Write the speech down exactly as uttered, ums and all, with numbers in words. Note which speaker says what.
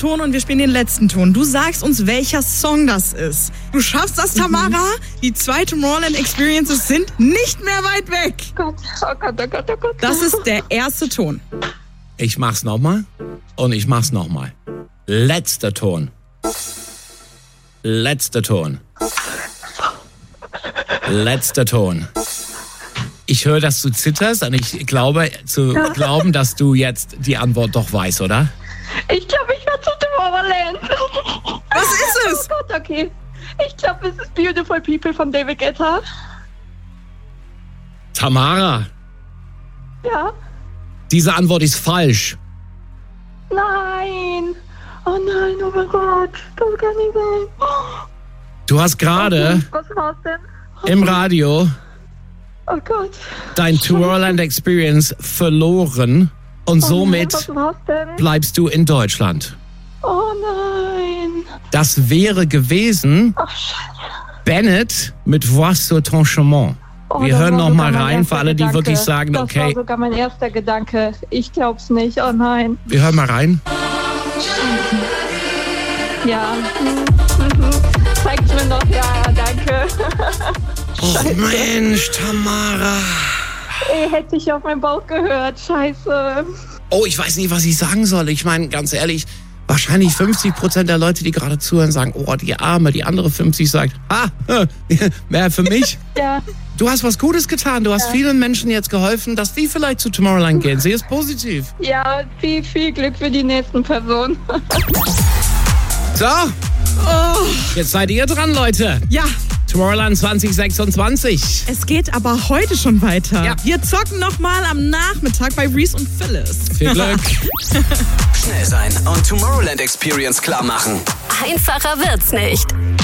Speaker 1: Ton und wir spielen den letzten Ton. Du sagst uns, welcher Song das ist. Du schaffst das, Tamara. Mhm. Die zwei Tomorrowland Experiences sind nicht mehr weit weg.
Speaker 2: Gott, oh Gott, oh Gott, oh Gott.
Speaker 1: Das ist der erste Ton.
Speaker 3: Ich mach's nochmal und ich mach's nochmal. Letzter Ton. Letzter Ton. Letzter Ton. Ich höre, dass du zitterst und ich glaube zu glauben, dass du jetzt die Antwort doch weißt, oder?
Speaker 2: Ich glaube, ich war zu Tomorrowland.
Speaker 1: Was ist es?
Speaker 2: Oh Gott, okay. Ich glaube, es ist Beautiful People von David Guetta.
Speaker 3: Tamara,
Speaker 2: Ja.
Speaker 3: diese Antwort ist falsch.
Speaker 2: Nein. Oh nein, oh mein Gott. Das kann nicht sein.
Speaker 3: Du hast gerade
Speaker 2: Was war's denn?
Speaker 3: im Radio
Speaker 2: Oh Gott.
Speaker 3: dein Tomorrowland Experience verloren und
Speaker 2: Oh
Speaker 3: somit
Speaker 2: nein, was war's denn?
Speaker 3: bleibst du in Deutschland.
Speaker 2: Oh nein.
Speaker 3: Das wäre gewesen
Speaker 2: Ach, Scheiße.
Speaker 3: Bennett mit Vois sur ton chemin.
Speaker 2: Oh,
Speaker 3: Wir
Speaker 2: das
Speaker 3: hören
Speaker 2: war
Speaker 3: noch mal
Speaker 2: sogar mein
Speaker 3: rein,
Speaker 2: erster
Speaker 3: für alle, die
Speaker 2: Gedanke.
Speaker 3: wirklich sagen,
Speaker 2: das
Speaker 3: okay.
Speaker 2: Das war sogar mein erster Gedanke. Ich glaub's nicht. Oh nein.
Speaker 3: Wir hören mal rein.
Speaker 2: Ja. Mhm. Zeig's mir noch. Ja, danke.
Speaker 3: Oh Mensch, Tamara.
Speaker 2: Ey, hätte ich auf meinen Bauch gehört. Scheiße.
Speaker 3: Oh, ich weiß nicht, was ich sagen soll. Ich meine, ganz ehrlich, wahrscheinlich fünfzig Prozent der Leute, die gerade zuhören, sagen, oh, die Arme. Die andere fünfzig sagt, ah, mehr für mich.
Speaker 2: Ja.
Speaker 3: Du hast was Gutes getan. Du hast
Speaker 2: Ja.
Speaker 3: vielen Menschen jetzt geholfen, dass die vielleicht zu Tomorrowland gehen. Sie ist positiv.
Speaker 2: Ja, viel, viel Glück für die nächsten Personen.
Speaker 3: So,
Speaker 1: Oh,
Speaker 3: jetzt seid ihr dran, Leute.
Speaker 1: ja,
Speaker 3: Tomorrowland zwanzig sechsundzwanzig.
Speaker 1: es geht aber heute schon weiter.
Speaker 3: Ja.
Speaker 1: Wir zocken nochmal am Nachmittag bei Reese und Phyllis.
Speaker 3: Viel Glück.
Speaker 4: Schnell sein und Tomorrowland Experience klar machen.
Speaker 5: Einfacher wird's nicht.